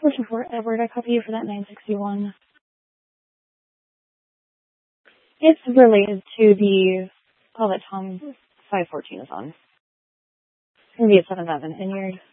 Listen for Edward. I copy you for that 961. It's related to the call that Tom 514 is on. It's going to be at 7,000 Vineyard.